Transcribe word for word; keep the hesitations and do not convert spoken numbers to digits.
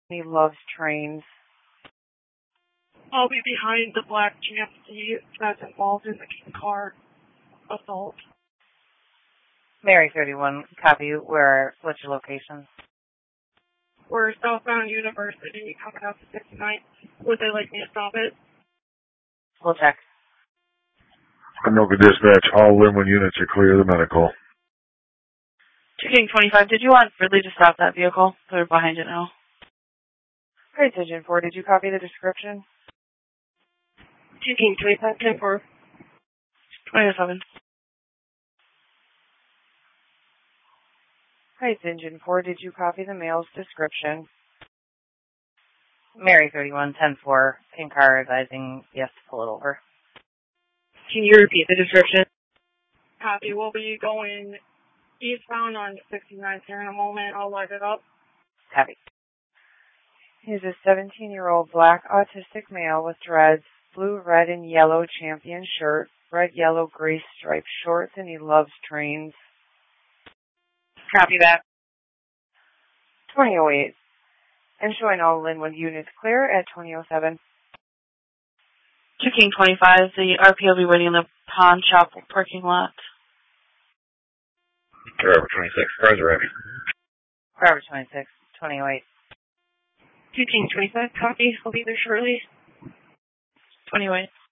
He loves trains. I'll be behind the black G M C that's involved in the King Car assault. Mary thirty-one, copy. Where, what's your location? We're southbound University, coming out to sixty-nine. Would they like me to stop it? We'll check. Anoka Dispatch, all Linwood units are clear of the medical. two King twenty-five, did you want Ridley to stop that vehicle? They're behind it now. Great, Engine four, did you copy the description? two King twenty-five, ten four. twenty-seven. Great, Engine four, did you copy the male's description? Mary thirty-one, ten four, pink car advising yes to pull it over. Can you repeat the description? Copy. We'll be going eastbound on sixty-nine here in a moment. I'll light it up. Copy. He's a seventeen-year-old black autistic male with dreads, blue, red, and yellow champion shirt, red, yellow, gray striped shorts, and he loves trains. Copy that. twenty oh eight. And showing all Linwood units clear at twenty oh seven. two King twenty-five, the R P will be waiting in the pawn shop parking lot. Forever twenty-six, cars arriving. Forever twenty-six, twenty oh eight. two King twenty-five, copy. I'll be there shortly. twenty oh eight.